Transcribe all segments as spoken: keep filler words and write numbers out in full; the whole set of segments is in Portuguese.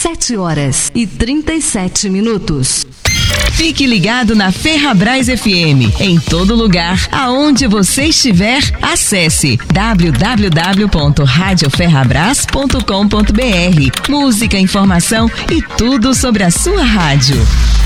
Sete horas e trinta e sete minutos. Fique ligado na Ferrabras F M. Em todo lugar, aonde você estiver, acesse w w w ponto rádio ferrabras ponto com ponto b r. Música, informação e tudo sobre a sua rádio.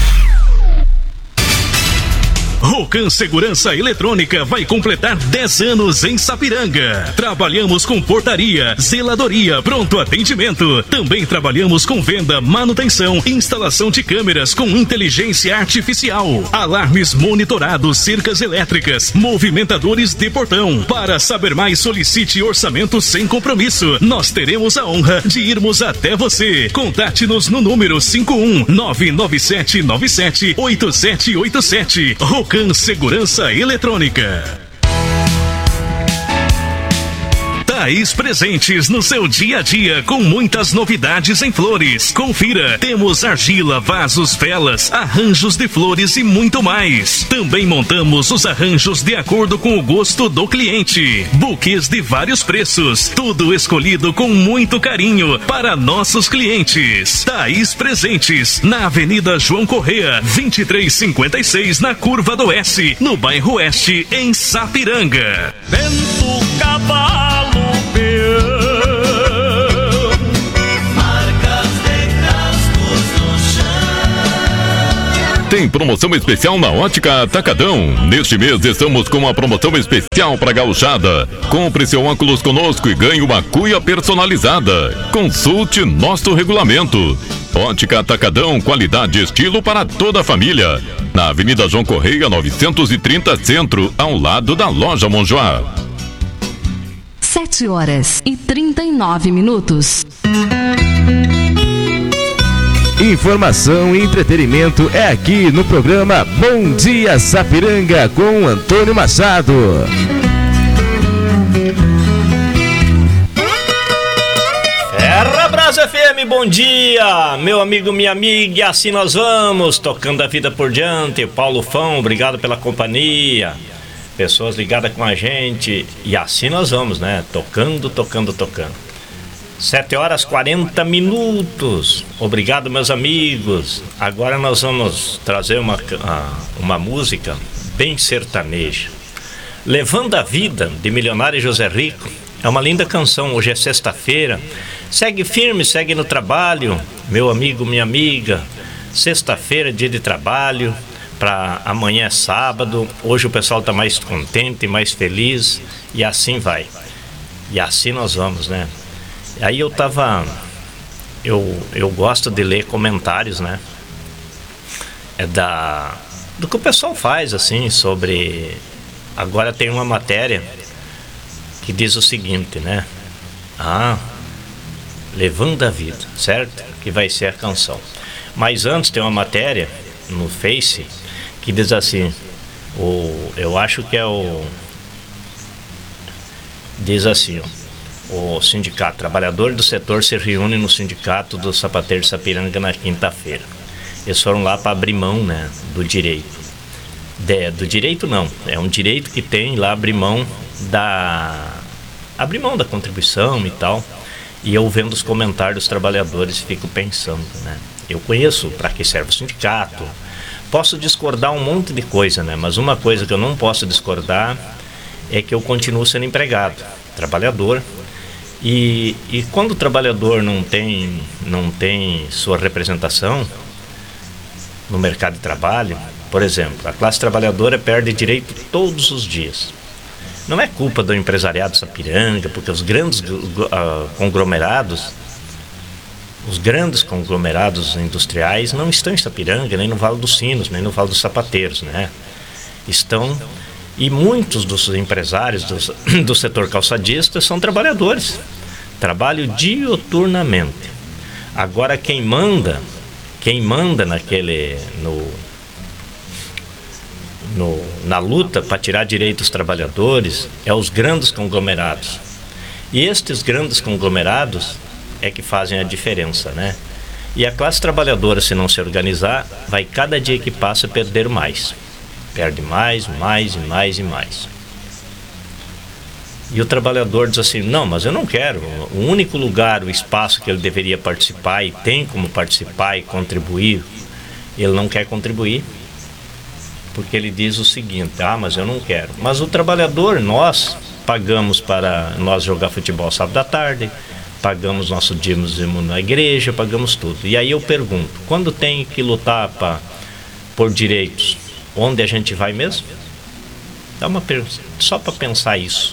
Rocan Segurança Eletrônica vai completar dez anos em Sapiranga. Trabalhamos com portaria, zeladoria, pronto atendimento. Também trabalhamos com venda, manutenção e instalação de câmeras com inteligência artificial, alarmes monitorados, cercas elétricas, movimentadores de portão. Para saber mais, solicite orçamento sem compromisso. Nós teremos a honra de irmos até você. Contate-nos no número cinco um nove nove sete nove sete oito sete oito sete. Rocan Segurança Eletrônica. Thaís Presentes no seu dia a dia com muitas novidades em flores. Confira, temos argila, vasos, velas, arranjos de flores e muito mais. Também montamos os arranjos de acordo com o gosto do cliente. Buquês de vários preços, tudo escolhido com muito carinho para nossos clientes. Thaís Presentes, na Avenida João Correia, vinte e três cinquenta e seis, na Curva do Oeste, no bairro Oeste, em Sapiranga. Vento cavalo Tem promoção especial na Ótica Atacadão. Neste mês estamos com uma promoção especial para gauchada. Compre seu óculos conosco e ganhe uma cuia personalizada. Consulte nosso regulamento. Ótica Atacadão, qualidade e estilo para toda a família. Na Avenida João Correia, novecentos e trinta, Centro, ao lado da Loja Monjoá. Sete horas e trinta e nove minutos. Informação e entretenimento é aqui no programa Bom Dia Sapiranga com Antônio Machado. Ferrabras F M, bom dia, meu amigo, minha amiga, e assim nós vamos, tocando a vida por diante. Paulo Fão, obrigado pela companhia, pessoas ligadas com a gente, e assim nós vamos, né, tocando, tocando, tocando. Sete horas e quarenta minutos. Obrigado, meus amigos. Agora nós vamos trazer uma, uma música bem sertaneja. Levando a Vida, de Milionário José Rico. É uma linda canção. Hoje é sexta-feira. Segue firme, segue no trabalho, meu amigo, minha amiga. Sexta-feira, dia de trabalho. Para amanhã é sábado. Hoje o pessoal está mais contente, mais feliz. E assim vai. E assim nós vamos, né? Aí eu tava, eu, eu gosto de ler comentários, né, é da, do que o pessoal faz, assim, sobre, agora tem uma matéria que diz o seguinte, né, ah, Levando a Vida, certo? Que vai ser a canção. Mas antes tem uma matéria no Face que diz assim, o, eu acho que é o, diz assim, ó, o sindicato, trabalhadores do setor se reúne no sindicato do sapateiro de Sapiranga na quinta-feira. Eles foram lá para abrir mão, né, do direito. De, do direito não, é um direito que tem lá abrir mão da... abrir mão da contribuição e tal. E eu vendo os comentários dos trabalhadores fico pensando, né, eu conheço para que serve o sindicato. Posso discordar um monte de coisa, né, mas uma coisa que eu não posso discordar é que eu continuo sendo empregado, trabalhador. E, e quando o trabalhador não tem, não tem sua representação no mercado de trabalho, por exemplo, a classe trabalhadora perde direito todos os dias. Não é culpa do empresariado Sapiranga, porque os grandes uh, conglomerados, os grandes conglomerados industriais não estão em Sapiranga, nem no Vale dos Sinos, nem no Vale dos Sapateiros, né? Estão... E muitos dos empresários do, do setor calçadista são trabalhadores. Trabalham diuturnamente. Agora quem manda, quem manda naquele, no, no, na luta para tirar direitos dos trabalhadores é os grandes conglomerados. E estes grandes conglomerados é que fazem a diferença, né? E a classe trabalhadora, se não se organizar, vai cada dia que passa perder mais. Perde mais, mais e mais e mais. E o trabalhador diz assim, não, mas eu não quero. O único lugar, o espaço que ele deveria participar e tem como participar e contribuir, ele não quer contribuir. Porque ele diz o seguinte, ah, mas eu não quero. Mas o trabalhador, nós pagamos para nós jogar futebol sábado à tarde, pagamos nosso dízimo na igreja, pagamos tudo. E aí eu pergunto, quando tem que lutar pra, por direitos, onde a gente vai mesmo? Dá uma só para pensar isso.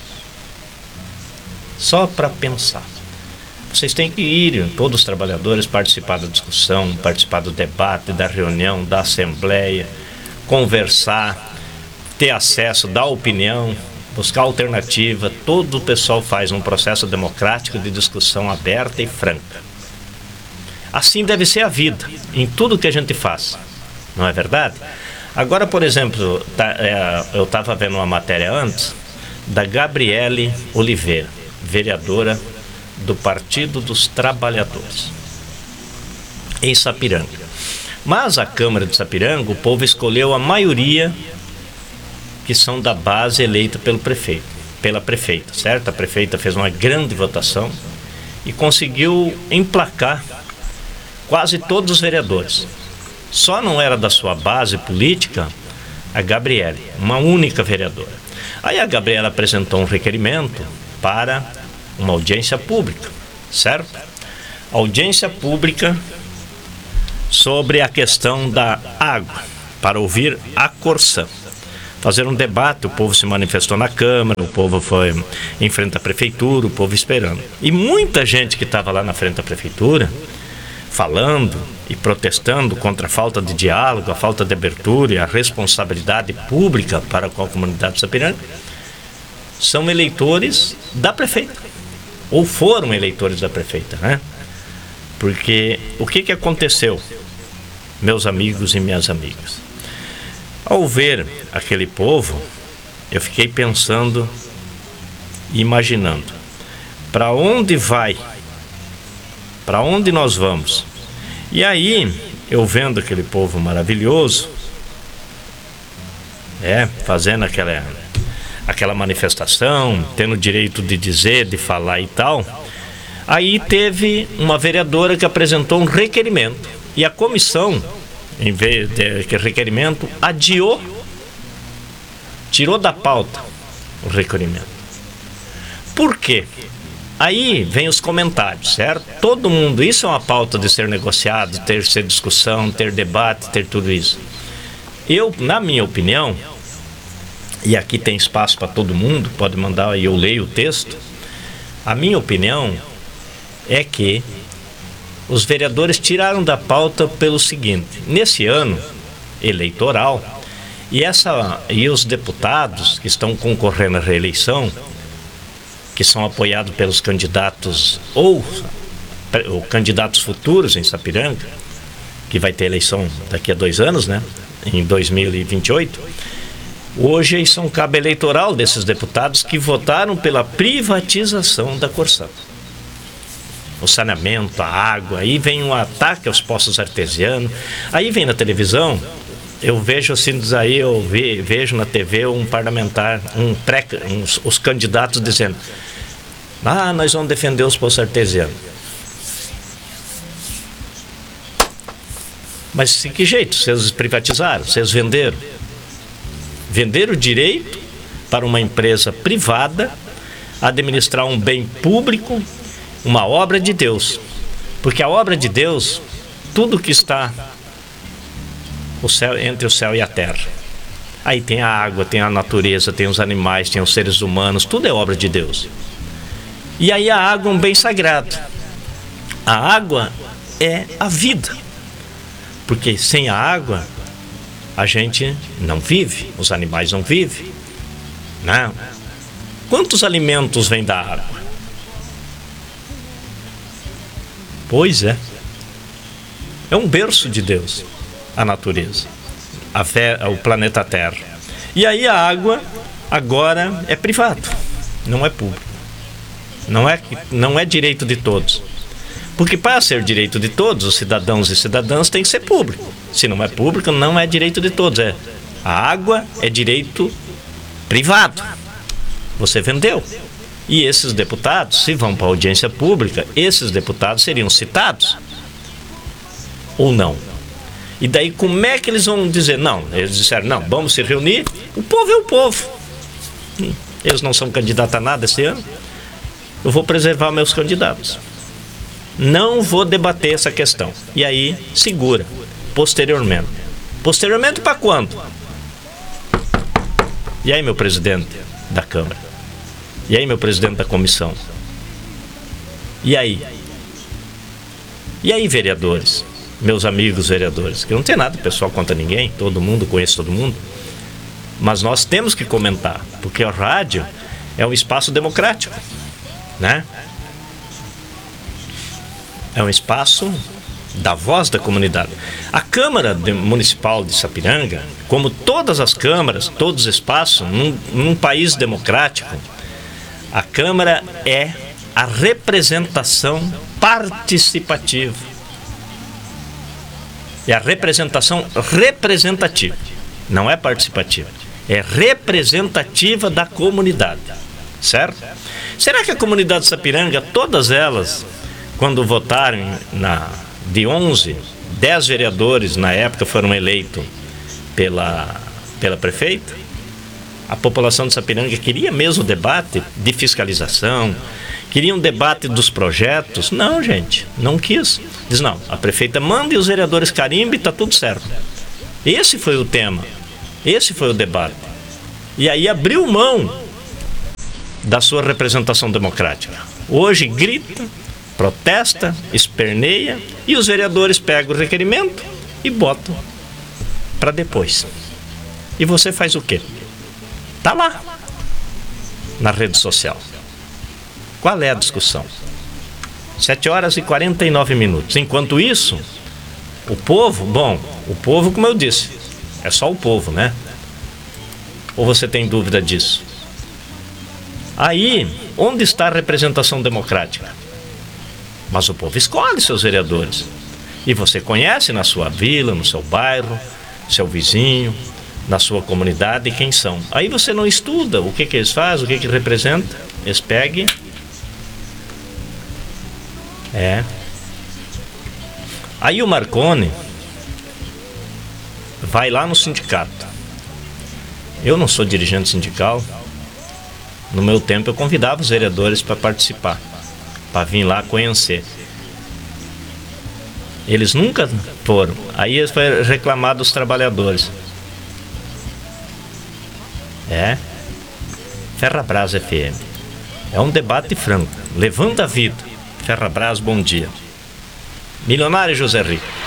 Só para pensar. Vocês têm que ir, todos os trabalhadores, participar da discussão, participar do debate, da reunião, da assembleia, conversar, ter acesso, dar opinião, buscar alternativa. Todo o pessoal faz um processo democrático de discussão aberta e franca. Assim deve ser a vida, em tudo que a gente faz. Não é verdade? Agora, por exemplo, tá, é, eu estava vendo uma matéria antes da Gabriele Oliveira, vereadora do Partido dos Trabalhadores, em Sapiranga. Mas a Câmara de Sapiranga, o povo escolheu a maioria que são da base eleita pelo prefeito, pela prefeita, certo? A prefeita fez uma grande votação e conseguiu emplacar quase todos os vereadores. Só não era da sua base política a Gabriele, uma única vereadora. Aí a Gabriela apresentou um requerimento para uma audiência pública, certo? Audiência pública sobre a questão da água, para ouvir a Corsã. Fazer um debate, o povo se manifestou na Câmara, o povo foi em frente à Prefeitura, o povo esperando. E muita gente que estava lá na frente da Prefeitura, falando e protestando contra a falta de diálogo, a falta de abertura e a responsabilidade pública para com a comunidade de Sapiranga, são eleitores da prefeita, ou foram eleitores da prefeita, né? Porque o que que aconteceu, meus amigos e minhas amigas? Ao ver aquele povo, eu fiquei pensando e imaginando, para onde vai? Para onde nós vamos? E aí, eu vendo aquele povo maravilhoso, é, fazendo aquela, aquela manifestação, tendo o direito de dizer, de falar e tal, aí teve uma vereadora que apresentou um requerimento. E a comissão, em vez de requerimento, adiou, tirou da pauta o requerimento. Por quê? Aí vem os comentários, certo? Todo mundo, isso é uma pauta de ser negociado, ter ser discussão, ter debate, ter tudo isso. Eu, na minha opinião, e aqui tem espaço para todo mundo, pode mandar e eu leio o texto. A minha opinião é que os vereadores tiraram da pauta pelo seguinte: nesse ano eleitoral, e, essa, e os deputados que estão concorrendo à reeleição, que são apoiados pelos candidatos ou, ou candidatos futuros em Sapiranga, que vai ter eleição daqui a dois anos, né? Em dois mil e vinte e oito. Hoje eles são cabo eleitoral desses deputados que votaram pela privatização da Corsã. O saneamento, a água, aí vem um ataque aos poços artesianos, aí vem na televisão, eu vejo assim, aí eu ve, vejo na T V um parlamentar, um pré, uns, os candidatos dizendo: ah, nós vamos defender os poços artesianos. Mas de que jeito? Vocês privatizaram, vocês venderam. Venderam o direito para uma empresa privada administrar um bem público, uma obra de Deus. Porque a obra de Deus, tudo que está o céu, entre o céu e a terra. Aí tem a água, tem a natureza, tem os animais, tem os seres humanos, tudo é obra de Deus. E aí a água é um bem sagrado. A água é a vida. Porque sem a água, a gente não vive, os animais não vivem. Não. Quantos alimentos vêm da água? Pois é. É um berço de Deus, a natureza, a fé, o planeta Terra. E aí a água agora é privada, não é pública. Não é, não é direito de todos. Porque para ser direito de todos, os cidadãos e cidadãs tem que ser público. Se não é público, não é direito de todos. É, a água é direito privado. Você vendeu. E esses deputados, se vão para a audiência pública, esses deputados seriam citados ou não? E daí como é que eles vão dizer? Não, eles disseram, não, vamos se reunir, o povo é o povo. Eles não são candidatos a nada esse ano, eu vou preservar meus candidatos. Não vou debater essa questão. E aí, segura, posteriormente. Posteriormente para quando? E aí, meu presidente da Câmara? E aí, meu presidente da comissão? E aí? E aí, vereadores? Meus amigos vereadores, que não tem nada pessoal contra ninguém, todo mundo conhece todo mundo, mas nós temos que comentar, porque a rádio é um espaço democrático, né? É um espaço da voz da comunidade. A Câmara de, Municipal de Sapiranga, como todas as câmaras, todos os espaços, num, num país democrático, a Câmara é a representação participativa. É a representação representativa, não é participativa, é representativa da comunidade, certo? Será que a comunidade de Sapiranga, todas elas, quando votaram na, de onze, dez vereadores na época foram eleitos pela, pela prefeita, a população de Sapiranga queria mesmo debate de fiscalização, queria um debate dos projetos? Não, gente, não quis. Diz, não, a prefeita manda e os vereadores carimbam e está tudo certo. Esse foi o tema, esse foi o debate. E aí abriu mão da sua representação democrática. Hoje grita, protesta, esperneia e os vereadores pegam o requerimento e botam para depois. E você faz o quê? Tá lá na rede social. Qual é a discussão? sete horas e quarenta e nove minutos. Enquanto isso, o povo, bom, o povo, como eu disse, é só o povo, né? Ou você tem dúvida disso? Aí, onde está a representação democrática? Mas o povo escolhe seus vereadores. E você conhece na sua vila, no seu bairro, seu vizinho, na sua comunidade quem são. Aí você não estuda o que, que eles fazem, o que, que representa. Eles pegam. É. Aí o Marconi vai lá no sindicato. Eu não sou dirigente sindical. No meu tempo eu convidava os vereadores para participar, para vir lá conhecer. Eles nunca foram. Aí eles foram reclamar dos trabalhadores. É. Ferrabras F M. É um debate franco. Levanta a vida. Ferrabras, bom dia. Milionário José Rico.